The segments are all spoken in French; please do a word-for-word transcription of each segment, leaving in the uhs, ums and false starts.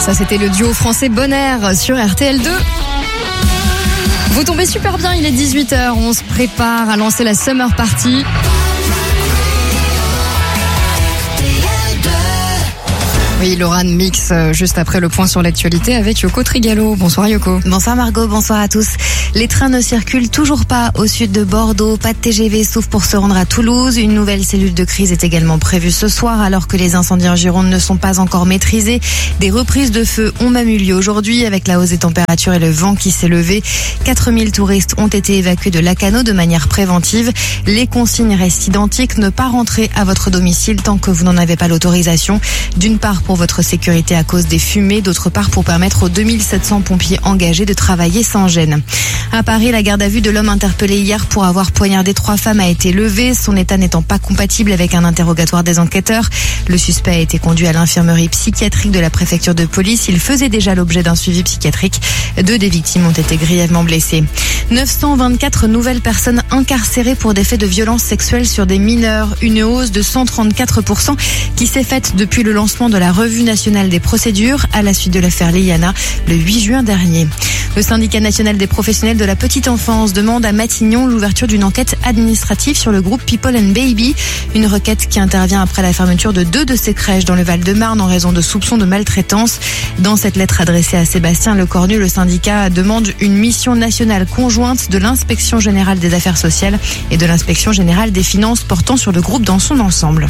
Ça, c'était le duo français Bonaire sur R T L deux. Vous tombez super bien, il est dix-huit heures. On se prépare à lancer la Summer Party. Oui, Loran Mix, juste après le point sur l'actualité avec Yoko Trigalo. Bonsoir Yoko. Bonsoir Margot, bonsoir à tous. Les trains ne circulent toujours pas au sud de Bordeaux. Pas de T G V sauf pour se rendre à Toulouse. Une nouvelle cellule de crise est également prévue ce soir alors que les incendies en Gironde ne sont pas encore maîtrisés. Des reprises de feu ont même eu lieu aujourd'hui avec la hausse des températures et le vent qui s'est levé. quatre mille touristes ont été évacués de Lacanau de manière préventive. Les consignes restent identiques. Ne pas rentrer à votre domicile tant que vous n'en avez pas l'autorisation. D'une part pour votre sécurité à cause des fumées, d'autre part pour permettre aux deux mille sept cents pompiers engagés de travailler sans gêne. À Paris, la garde à vue de l'homme interpellé hier pour avoir poignardé trois femmes a été levée, son état n'étant pas compatible avec un interrogatoire des enquêteurs. Le suspect a été conduit à l'infirmerie psychiatrique de la préfecture de police. Il faisait déjà l'objet d'un suivi psychiatrique. Deux des victimes ont été grièvement blessées. neuf cent vingt-quatre nouvelles personnes incarcérées pour des faits de violences sexuelles sur des mineurs. Une hausse de cent trente-quatre pour cent qui s'est faite depuis le lancement de la Revue nationale des procédures à la suite de l'affaire Liana le huit juin dernier. Le syndicat national des professionnels de la petite enfance demande à Matignon l'ouverture d'une enquête administrative sur le groupe People and Baby. Une requête qui intervient après la fermeture de deux de ces crèches dans le Val-de-Marne en raison de soupçons de maltraitance. Dans cette lettre adressée à Sébastien Lecornu, le syndicat demande une mission nationale conjointe de l'Inspection générale des affaires sociales et de l'Inspection générale des finances portant sur le groupe dans son ensemble.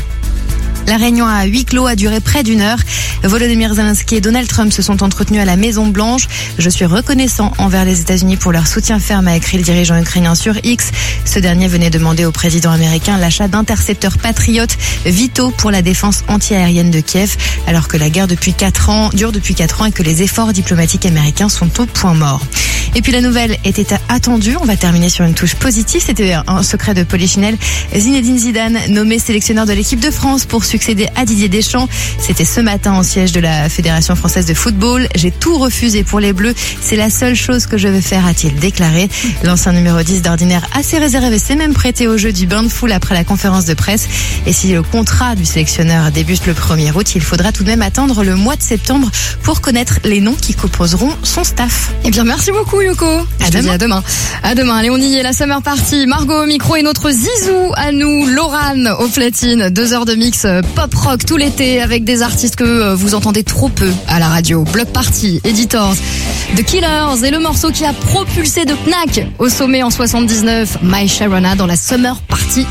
La réunion à huis clos a duré près d'une heure. Volodymyr Zelensky et Donald Trump se sont entretenus à la Maison-Blanche. Je suis reconnaissant envers les États-Unis pour leur soutien ferme, a écrit le dirigeant ukrainien sur X. Ce dernier venait demander au président américain l'achat d'intercepteurs patriotes vitaux pour la défense antiaérienne de Kiev, alors que la guerre depuis quatre ans, dure depuis quatre ans et que les efforts diplomatiques américains sont au point mort. Et puis la nouvelle était attendue. On va terminer sur une touche positive. C'était un secret de Polichinelle. Zinedine Zidane, nommé sélectionneur de l'équipe de France pour succéder à Didier Deschamps. C'était ce matin au siège de la Fédération française de football. J'ai tout refusé pour les Bleus. C'est la seule chose que je veux faire, a-t-il déclaré. L'ancien numéro dix d'ordinaire assez réservé s'est même prêté au jeu du bain de foule après la conférence de presse. Et si le contrat du sélectionneur débute le premier août, il faudra tout de même attendre le mois de septembre pour connaître les noms qui composeront son staff. Eh bien, merci beaucoup Yoko. À Je te demain. dis à demain. À demain. Allez, on y est, la Summer Party. Margot au micro et notre zizou à nous, Loran au platine. Deux heures de mix pop rock tout l'été avec des artistes que vous entendez trop peu à la radio. Block Party, Editors, The Killers et le morceau qui a propulsé de Knack au sommet en soixante-dix-neuf, My Sharona dans la Summer Party